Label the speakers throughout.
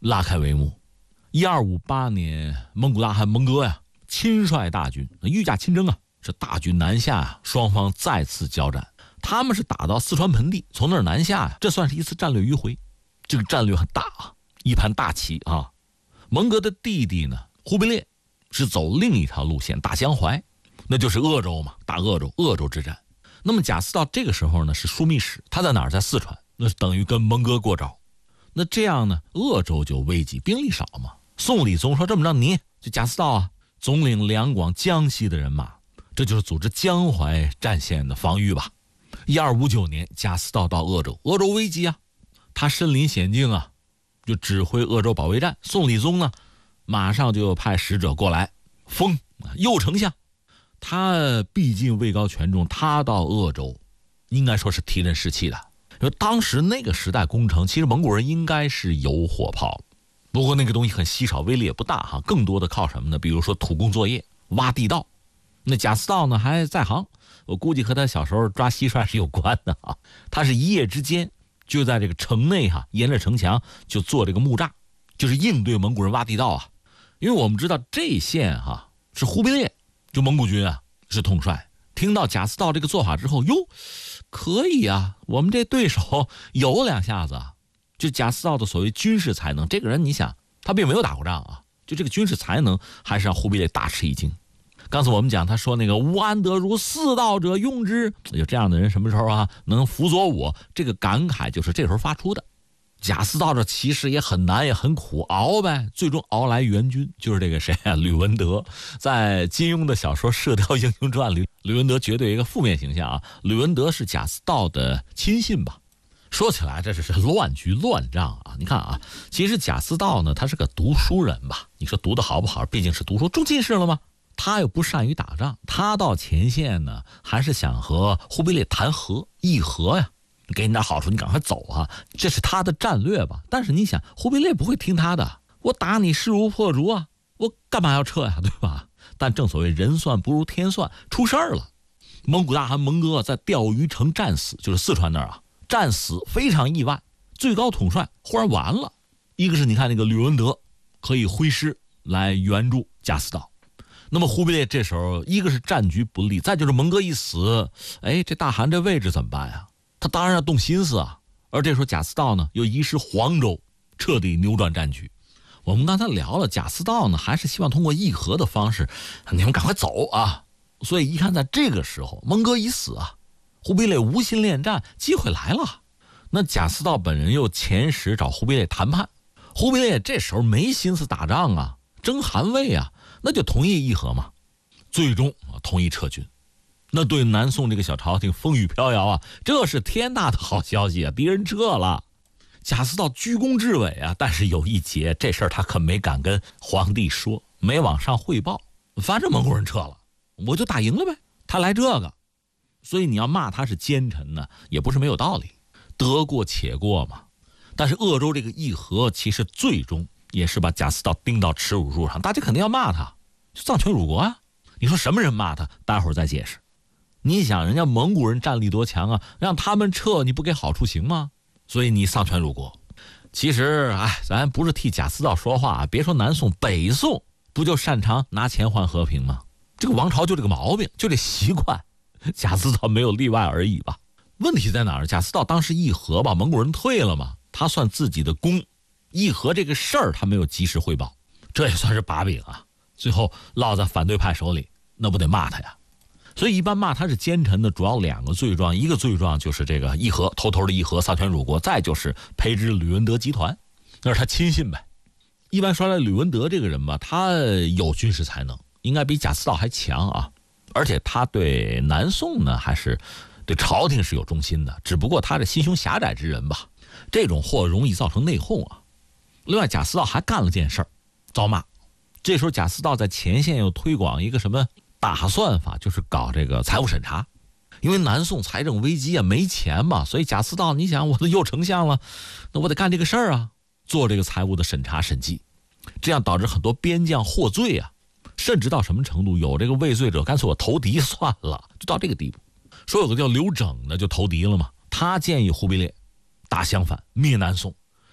Speaker 1: 拉开帷幕。1258年，蒙古大汗蒙哥呀，亲率大军，御驾亲征啊，是大军南下啊，双方再次交战。他们是打到四川盆地，从那儿南下呀，这算是一次战略迂回。这个战略很大啊，一盘大棋啊。蒙哥的弟弟呢，忽必烈是走另一条路线，打江淮，那就是鄂州嘛，打鄂州之战。那么贾似道这个时候呢是枢密使，他在哪儿？在四川，那等于跟蒙哥过招。那这样呢，鄂州就危急，兵力少嘛。宋理宗说：“这么着，你就贾似道啊，总领两广、江西的人马，这就是组织江淮战线的防御吧。”1259年，贾似道到鄂州，鄂州危机啊，他身临险境啊，就指挥鄂州保卫战。宋理宗呢，马上就派使者过来，封右丞相。他毕竟位高权重，他到鄂州，应该说是提振士气的。因为当时那个时代攻城，其实蒙古人应该是有火炮，不过那个东西很稀少，威力也不大哈，更多的靠什么呢？比如说土工作业、挖地道。那贾似道呢还在行，我估计和他小时候抓蟋蟀是有关的啊。他是一夜之间就在这个城内哈，沿着城墙就做这个木栅，就是应对蒙古人挖地道啊。因为我们知道这线哈是忽必烈，就蒙古军啊是统帅。听到贾似道这个做法之后，哟，可以啊，我们这对手有两下子啊。就贾似道的所谓军事才能，这个人你想他并没有打过仗啊，就这个军事才能还是让忽必烈大吃一惊。刚才我们讲他说那个无安得如四道者用之，有这样的人什么时候啊能辅佐我，这个感慨就是这时候发出的。贾似道这其实也很难也很苦，熬呗，最终熬来援军，就是这个谁啊，吕文德。在金庸的小说《射雕英雄传》里，吕文德绝对一个负面形象啊。吕文德是贾似道的亲信吧。说起来这是乱局乱仗啊！你看啊，其实贾似道呢，他是个读书人吧？你说读得好不好？毕竟是读书，中进士了吗？他又不善于打仗，他到前线呢，还是想和忽必烈谈和议和呀，给你点好处，你赶快走啊！这是他的战略吧？但是你想，忽必烈不会听他的，我打你势如破竹啊，我干嘛要撤呀？对吧？但正所谓人算不如天算，出事儿了。蒙古大汗蒙哥在钓鱼城战死，就是四川那儿啊。战死非常意外，最高统帅忽然完了。一个是你看那个吕文德可以挥师来援助贾似道，那么忽必烈这时候一个是战局不利，再就是蒙哥一死，哎，这大汗这位置怎么办呀？他当然要动心思啊。而这时候贾似道呢又移师黄州，彻底扭转战局。我们刚才聊了，贾似道呢还是希望通过议和的方式，你们赶快走啊。所以一看在这个时候蒙哥已死啊，忽必烈无心恋战，机会来了。那贾似道本人又遣使找忽必烈谈判，忽必烈这时候没心思打仗啊，争汗位啊，那就同意议和嘛。最终同意撤军。那对南宋这个小朝廷风雨飘摇啊，这是天大的好消息啊，敌人撤了。贾似道居功至伟啊，但是有一节，这事儿他可没敢跟皇帝说，没往上汇报。反正蒙古人撤了，我就打赢了呗。他来这个。所以你要骂他是奸臣呢，也不是没有道理，得过且过嘛。但是鄂州这个议和，其实最终也是把贾似道钉到耻辱柱上，大家肯定要骂他，就丧权辱国啊！你说什么人骂他？待会儿再解释。你想人家蒙古人战力多强啊，让他们撤，你不给好处行吗？所以你丧权辱国。其实，咱不是替贾似道说话，别说南宋，北宋不就擅长拿钱换和平吗？这个王朝就这个毛病，就这习惯。贾似道没有例外而已吧。问题在哪儿？贾似道当时议和吧，蒙古人退了嘛，他算自己的功，议和这个事儿他没有及时汇报，这也算是把柄啊。最后落在反对派手里，那不得骂他呀？所以一般骂他是奸臣的主要两个罪状，一个罪状就是这个议和，偷偷的议和，丧权辱国，再就是培植吕文德集团，那是他亲信呗。一般说来，吕文德这个人吧，他有军事才能，应该比贾似道还强啊。而且他对南宋呢，还是对朝廷是有忠心的，只不过他是心胸狭窄之人吧，这种货容易造成内讧啊。另外，贾似道还干了件事儿，遭骂。这时候贾似道在前线又推广一个什么打算法，就是搞这个财务审查。因为南宋财政危机啊，没钱嘛，所以贾似道，你想我的右丞相了，那我得干这个事儿啊，做这个财务的审查审计，这样导致很多边将获罪啊。甚至到什么程度，有这个畏罪者干脆我投敌算了，就到这个地步。说有个叫刘整的就投敌了嘛，他建议忽必烈大相反灭南宋，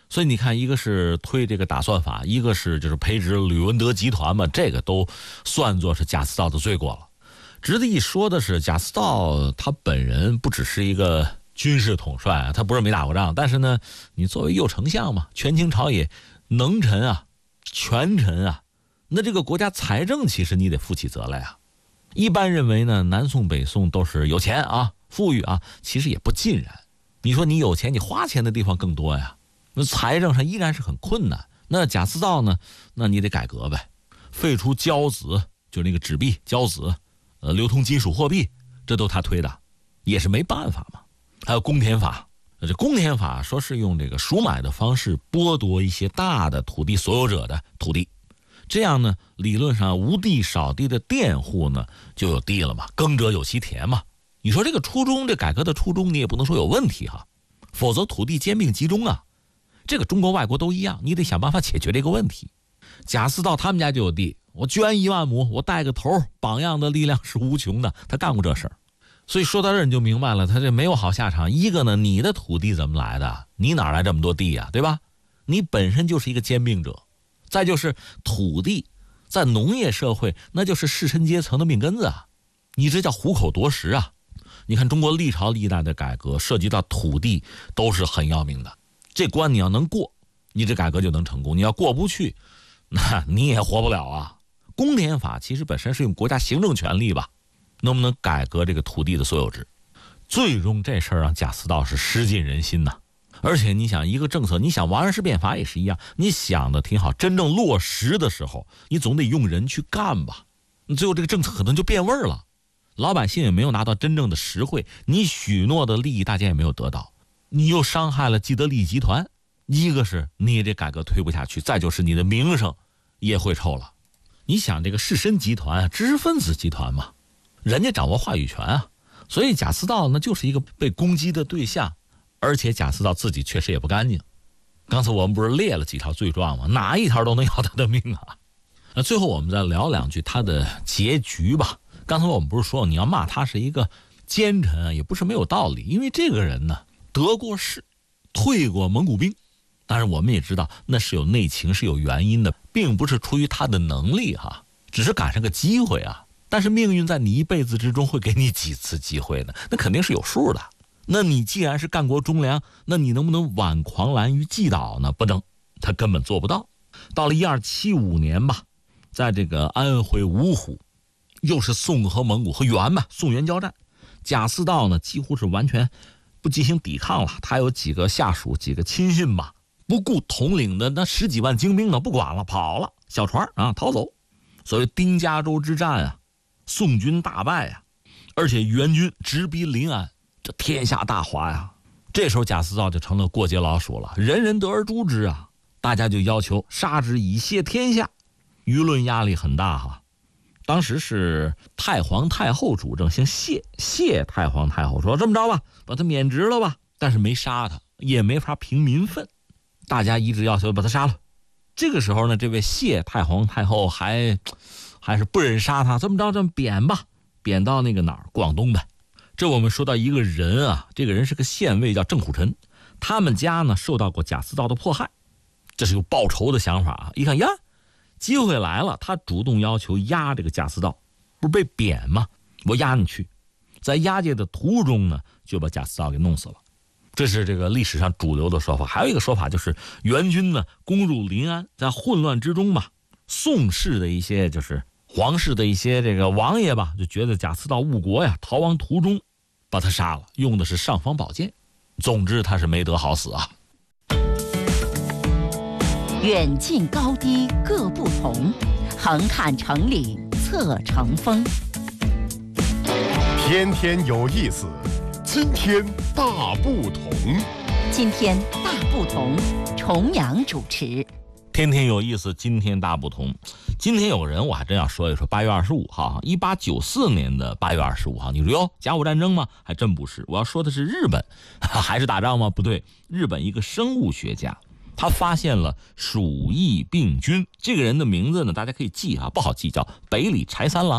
Speaker 1: 所以你看，一个是推这个打算法，一个是就是培植吕文德集团嘛，这个都算作是贾似道的罪过了。值得一说的是，贾似道他本人不只是一个军事统帅啊，他不是没打过仗，但是呢，你作为右丞相嘛，权倾朝野，能臣啊，权臣啊，那这个国家财政其实你得负起责来啊。一般认为呢，南宋北宋都是有钱啊，富裕啊，其实也不尽然。你说你有钱，你花钱的地方更多呀，那财政上依然是很困难。那贾似道呢，那你得改革呗，废除交子，就那个纸币交子，流通金属货币，这都他推的，也是没办法嘛。还有公田法，这公田法说是用这个赎买的方式剥夺一些大的土地所有者的土地，这样呢，理论上无地少地的佃户呢就有地了嘛，耕者有其田嘛。你说这个初衷，这改革的初衷你也不能说有问题哈，否则土地兼并集中啊，这个中国外国都一样，你得想办法解决这个问题。贾似道他们家就有地，我捐1万亩，我带个头，榜样的力量是无穷的，他干过这事儿。所以说到这儿你就明白了，他这没有好下场。一个呢，你的土地怎么来的？你哪来这么多地啊，对吧？你本身就是一个兼并者。再就是土地在农业社会那就是士绅阶层的命根子啊，你这叫虎口夺食啊。你看中国历朝历代的改革涉及到土地都是很要命的，这关你要能过，你这改革就能成功，你要过不去，那你也活不了啊。公田法其实本身是用国家行政权力吧，能不能改革这个土地的所有制？最终这事儿让贾似道是失尽人心呐。而且你想一个政策，你想王安石变法也是一样，你想的挺好，真正落实的时候，你总得用人去干吧。最后这个政策可能就变味儿了，老百姓也没有拿到真正的实惠，你许诺的利益大家也没有得到，你又伤害了既得利益集团。一个是你这改革推不下去，再就是你的名声也会臭了。你想这个士绅集团、知识分子集团嘛，人家掌握话语权啊，所以贾似道呢就是一个被攻击的对象。而且贾似道自己确实也不干净，刚才我们不是列了几条罪状吗？哪一条都能要他的命啊。那最后我们再聊两句他的结局吧。刚才我们不是说你要骂他是一个奸臣啊，也不是没有道理，因为这个人呢得过势，退过蒙古兵，当然我们也知道那是有内情，是有原因的，并不是出于他的能力哈，只是赶上个机会啊。但是命运在你一辈子之中会给你几次机会呢？那肯定是有数的。那你既然是干国忠良，那你能不能挽狂澜于既倒呢？不能，他根本做不到。到了1275年吧，在这个安徽芜湖，又是宋和蒙古和元嘛，宋元交战，贾似道呢几乎是完全不进行抵抗了，他有几个下属几个亲信吧，不顾统领的那10几万精兵呢，不管了，跑了，小船啊逃走。所谓丁家洲之战啊，宋军大败啊，而且元军直逼临安，这天下大哗呀。这时候贾似道就成了过街老鼠了，人人得而诛之啊，大家就要求杀之以谢天下，舆论压力很大哈。当时是太皇太后主政，姓谢太皇太后说这么着吧，把他免职了吧，但是没杀他，也没法平民愤，大家一致要求把他杀了。这个时候呢，这位谢太皇太后还是不忍杀他，这么着这么贬吧，贬到那个哪儿，广东呗。这我们说到一个人啊，这个人是个县尉，叫郑虎臣，他们家呢受到过贾似道的迫害，这是有报仇的想法啊。一看呀，机会来了，他主动要求押这个贾似道，不是被贬吗？我押你去，在押解的途中呢，就把贾似道给弄死了。这是这个历史上主流的说法。还有一个说法就是元军呢攻入临安，在混乱之中吧，宋氏的一些就是皇室的一些这个王爷吧，就觉得贾似道误国呀，逃亡途中把他杀了，用的是尚方宝剑。总之他是没得好死啊。
Speaker 2: 远近高低各不同，横看成岭侧成峰。
Speaker 3: 天天有意思，今天大不同。
Speaker 2: 今天大不同，重阳主持。
Speaker 1: 天天有意思，今天大不同。今天有人我还真要说一说8月25号，1894年的8月25号。你说哟，甲午战争吗？还真不是。我要说的是日本，还是打仗吗？不对，日本一个生物学家，他发现了鼠疫病菌。这个人的名字呢，大家可以记啊，不好记，叫北里柴三郎。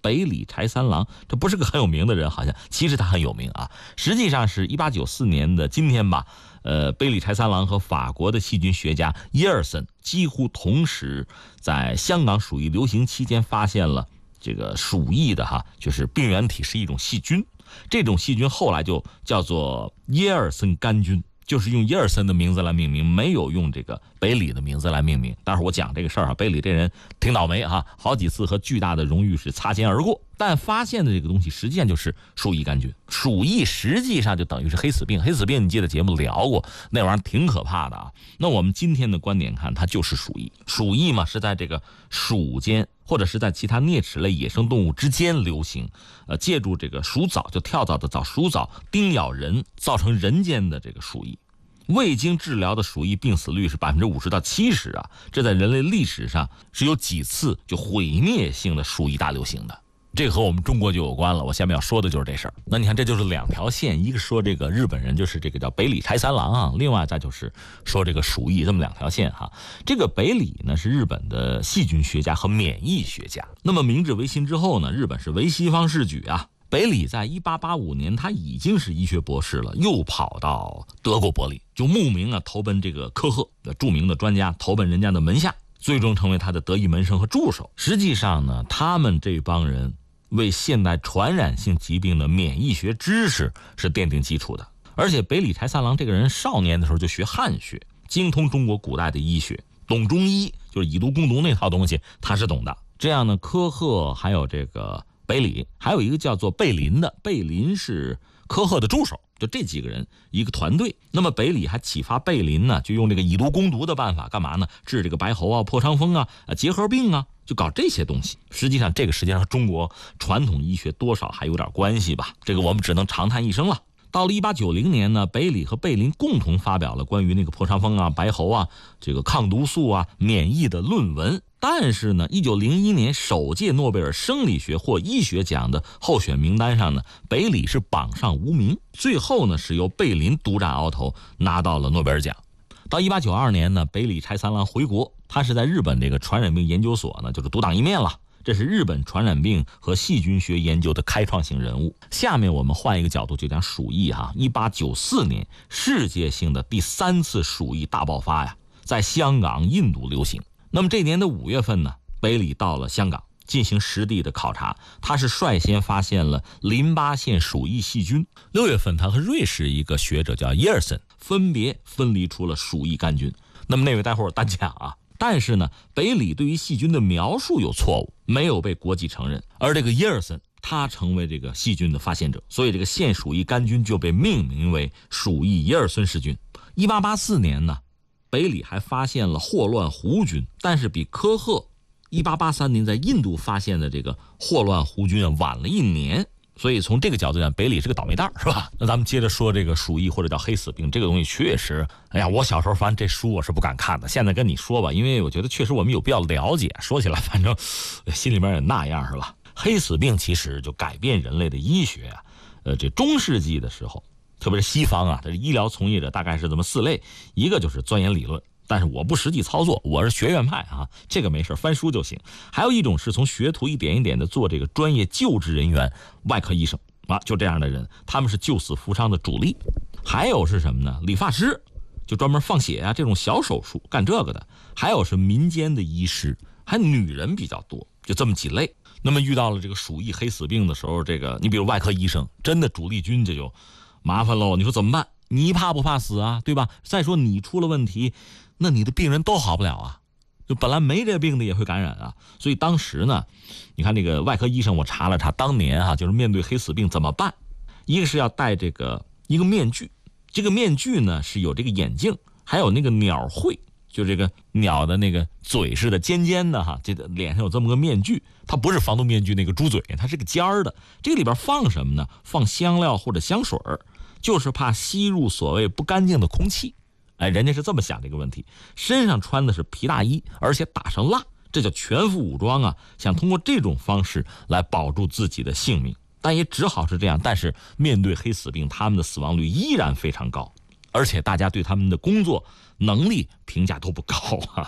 Speaker 1: 北里柴三郎，这不是个很有名的人，好像其实他很有名啊。实际上是1894年的今天吧，北里柴三郎和法国的细菌学家耶尔森几乎同时在香港鼠疫流行期间发现了这个鼠疫的就是病原体是一种细菌，这种细菌后来就叫做耶尔森杆菌，就是用耶尔森的名字来命名，没有用这个北里的名字来命名。待会儿我讲这个事儿北里这人挺倒霉好几次和巨大的荣誉是擦肩而过。但发现的这个东西实际上就是鼠疫杆菌，鼠疫实际上就等于是黑死病。黑死病你记得节目聊过，那玩意儿挺可怕的那我们今天的观点看，它就是鼠疫。鼠疫嘛，是在这个鼠间或者是在其他啮齿类野生动物之间流行，借助这个鼠蚤，就跳蚤的蚤，鼠蚤叮咬人，造成人间的这个鼠疫。未经治疗的鼠疫病死率是50%到70%这在人类历史上是有几次就毁灭性的鼠疫大流行的。这个和我们中国就有关了，我下面要说的就是这事儿。那你看，这就是两条线，一个说这个日本人就是这个叫北里柴三郎另外再就是说这个鼠疫，这么两条线这个北里呢是日本的细菌学家和免疫学家。那么明治维新之后呢，日本是唯西方世举北里在1885年他已经是医学博士了，又跑到德国柏林，就慕名投奔这个科赫的著名的专家，投奔人家的门下，最终成为他的得意门生和助手。实际上呢，他们这帮人为现代传染性疾病的免疫学知识是奠定基础的。而且北里柴三郎这个人少年的时候就学汉学，精通中国古代的医学，懂中医，就是以毒攻毒那套东西他是懂的。这样呢，科赫还有这个北里，还有一个叫做贝林的，贝林是科赫的助手，就这几个人一个团队。那么北里还启发贝林呢，就用这个以毒攻毒的办法干嘛呢？治这个白喉破伤风结核病就搞这些东西。实际上这个实际上中国传统医学多少还有点关系吧，这个我们只能长叹一声了。到了1890年呢，北里和贝林共同发表了关于那个破伤风白喉这个抗毒素免疫的论文。但是呢，1901年首届诺贝尔生理学或医学奖的候选名单上呢，北里是榜上无名，最后呢是由贝林独占鳌头，拿到了诺贝尔奖。到1892年呢，北里柴三郎回国，他是在日本这个传染病研究所呢就是独当一面了，这是日本传染病和细菌学研究的开创性人物。下面我们换一个角度就讲鼠疫1894年世界性的第3次鼠疫大爆发在香港、印度流行。那么这年的5月份呢，北里到了香港进行实地的考察，他是率先发现了淋巴腺鼠疫细菌。6月份他和瑞士一个学者叫耶尔森分别分离出了鼠疫杆菌。那么那位待会儿单讲但是呢，北里对于细菌的描述有错误，没有被国际承认。而这个耶尔森他成为这个细菌的发现者，所以这个腺鼠疫杆菌就被命名为鼠疫耶尔森氏菌。1884年呢，北里还发现了霍乱弧菌，但是比科赫1883年在印度发现的这个霍乱弧菌晚了1年。所以从这个角度讲，北里是个倒霉蛋是吧？那咱们接着说这个鼠疫或者叫黑死病，这个东西确实，我小时候反正这书我是不敢看的，现在跟你说吧，因为我觉得确实我们有必要了解，说起来反正心里面也那样是吧？黑死病其实就改变人类的医学这中世纪的时候，特别是西方这医疗从业者大概是这么4类，一个就是钻研理论，但是我不实际操作，我是学院派这个没事翻书就行。还有一种是从学徒一点一点的做这个专业救治人员，外科医生就这样的人，他们是救死扶伤的主力。还有是什么呢？理发师，就专门放血这种小手术干这个的。还有是民间的医师，还女人比较多，就这么几类。那么遇到了这个鼠疫黑死病的时候，这个你比如外科医生真的主力军，这就麻烦喽。你说怎么办？你怕不怕死对吧？再说你出了问题，那你的病人都好不了就本来没这病的也会感染所以当时呢，你看这个外科医生，我查了查，当年就是面对黑死病怎么办？一个是要戴这个一个面具，这个面具呢是有这个眼镜，还有那个鸟喙，就这个鸟的那个嘴似的尖尖的这个脸上有这么个面具，它不是防毒面具那个猪嘴，它是个尖儿的。这个里边放什么呢？放香料或者香水，就是怕吸入所谓不干净的空气。人家是这么想这个问题。身上穿的是皮大衣，而且打上蜡，这叫全副武装想通过这种方式来保住自己的性命。但也只好是这样。但是面对黑死病，他们的死亡率依然非常高，而且大家对他们的工作能力评价都不高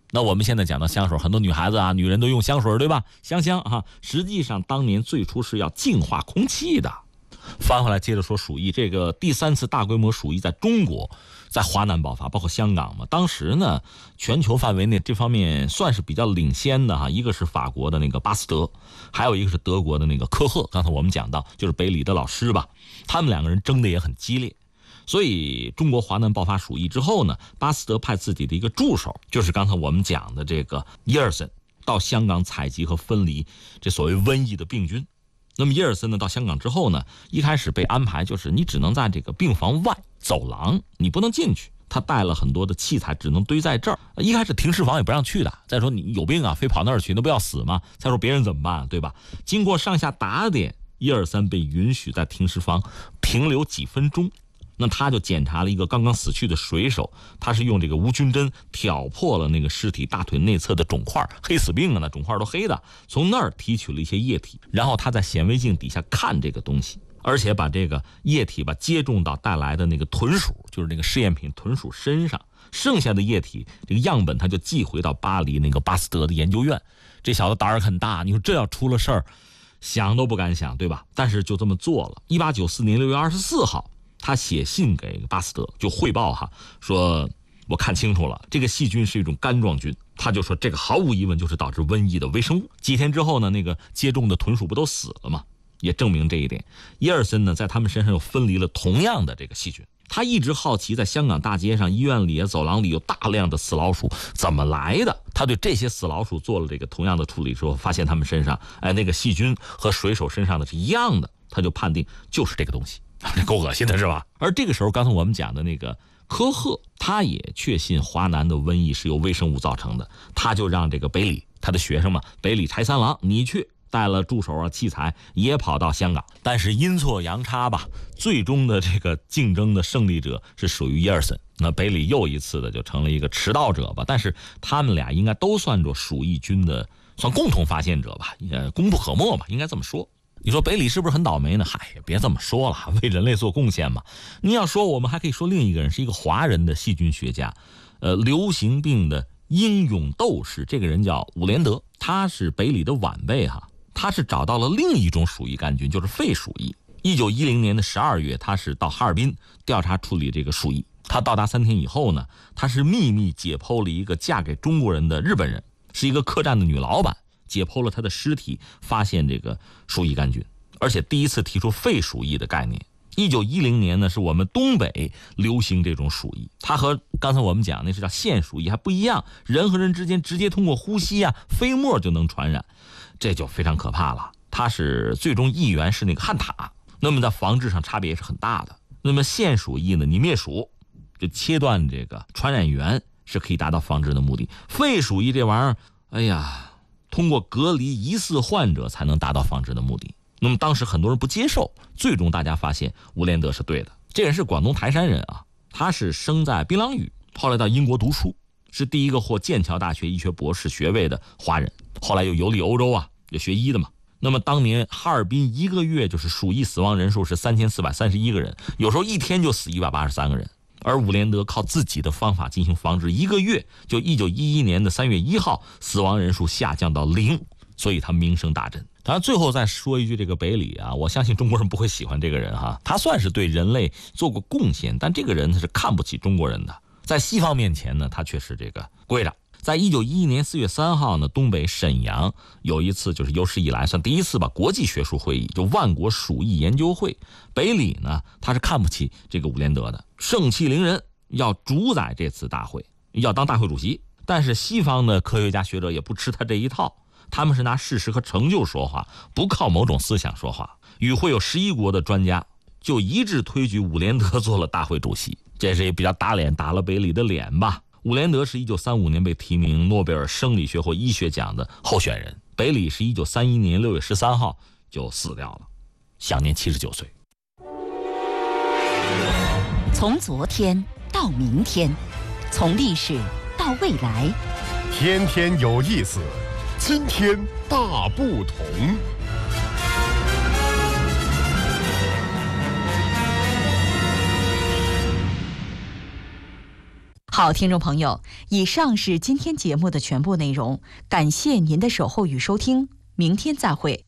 Speaker 1: 那我们现在讲到香水，很多女孩子啊、女人都用香水，对吧？香啊，实际上当年最初是要净化空气的。翻回来接着说鼠疫，这个第3次大规模鼠疫在中国，在华南爆发，包括香港嘛。当时呢，全球范围内这方面算是比较领先的哈，一个是法国的那个巴斯德，还有一个是德国的那个科赫。刚才我们讲到，就是北理的老师吧，他们2个人争得也很激烈。所以中国华南爆发鼠疫之后呢，巴斯德派自己的一个助手，就是刚才我们讲的这个耶尔森，到香港采集和分离这所谓瘟疫的病菌。那么耶尔森呢，到香港之后呢，一开始被安排就是你只能在这个病房外走廊，你不能进去。他带了很多的器材，只能堆在这儿。一开始停尸房也不让去的。再说你有病啊，非跑那儿去，那不要死吗？再说别人怎么办，对吧？经过上下打点，耶尔森被允许在停尸房停留几分钟。那他就检查了一个刚刚死去的水手，他是用这个无菌针挑破了那个尸体大腿内侧的肿块，黑死病啊，那肿块都黑的，从那儿提取了一些液体，然后他在显微镜底下看这个东西，而且把这个液体接种到带来的那个豚鼠，就是那个试验品豚鼠身上，剩下的液体这个样本他就寄回到巴黎那个巴斯德的研究院。这小子胆儿很大，你说这要出了事儿，想都不敢想，对吧？但是就这么做了。1894年6月24号。他写信给巴斯德，就汇报说我看清楚了，这个细菌是一种杆状菌。他就说这个毫无疑问就是导致瘟疫的微生物。几天之后呢，那个接种的豚鼠不都死了吗？也证明这一点。耶尔森呢，在他们身上又分离了同样的这个细菌。他一直好奇，在香港大街上、医院里、走廊里有大量的死老鼠，怎么来的？他对这些死老鼠做了这个同样的处理之后，发现他们身上，那个细菌和水手身上的是一样的，他就判定就是这个东西。这够恶心的是吧？而这个时候，刚才我们讲的那个科赫，他也确信华南的瘟疫是由微生物造成的，他就让这个北理他的学生嘛，北理柴三郎，你去带了助手啊、器材，也跑到香港。但是阴错阳差吧，最终的这个竞争的胜利者是属于耶尔森。那北理又一次的就成了一个迟到者吧，但是他们俩应该都算作鼠疫菌的算共同发现者吧，功不可没吧，应该这么说。你说北理是不是很倒霉呢？嗨，别这么说了，为人类做贡献嘛。你要说，我们还可以说另一个人是一个华人的细菌学家，流行病的英勇斗士，这个人叫伍连德，他是北理的晚辈哈。他是找到了另一种鼠疫杆菌，就是肺鼠疫。1910年的12月，他是到哈尔滨调查处理这个鼠疫。他到达3天以后呢，他是秘密解剖了一个嫁给中国人的日本人，是一个客栈的女老板。解剖了他的尸体，发现这个鼠疫杆菌，而且第一次提出肺鼠疫的概念。1910年呢，是我们东北流行这种鼠疫，它和刚才我们讲那是叫腺鼠疫还不一样，人和人之间直接通过呼吸啊、飞沫就能传染，这就非常可怕了。它是最终疫源是那个汉塔，那么在防治上差别也是很大的。那么腺鼠疫呢，你灭鼠就切断这个传染源是可以达到防治的目的。肺鼠疫这玩意儿，哎呀，通过隔离疑似患者才能达到防治的目的。那么当时很多人不接受，最终大家发现伍连德是对的。这人是广东台山人啊，他是生在槟榔屿，后来到英国读书，是第一个获剑桥大学医学博士学位的华人，后来又游历欧洲啊，也学医的嘛。那么当年哈尔滨一个月就是鼠疫死亡人数是3431个人，有时候一天就死183个人。而伍连德靠自己的方法进行防治，一个月就1911年的3月1号，死亡人数下降到0，所以他名声大振。当然最后再说一句，这个北理啊，我相信中国人不会喜欢这个人哈，他算是对人类做过贡献，但这个人他是看不起中国人的，在西方面前呢，他却是这个跪着。在1911年4月3号呢，东北沈阳有一次就是有史以来算第一次吧，国际学术会议，就万国鼠疫研究会。北理呢，他是看不起这个伍连德的，盛气凌人，要主宰这次大会，要当大会主席。但是西方的科学家学者也不吃他这一套，他们是拿事实和成就说话，不靠某种思想说话。与会有11国的专家就一致推举伍连德做了大会主席，这是也比较打脸，打了北理的脸吧。伍连德是1935年被提名诺贝尔生理学或医学奖的候选人，北理是1931年6月13号就死掉了，享年79岁。
Speaker 2: 从昨天到明天，从历史到未来，
Speaker 3: 天天有意思，今天大不同。
Speaker 4: 好，听众朋友，以上是今天节目的全部内容，感谢您的守候与收听，明天再会。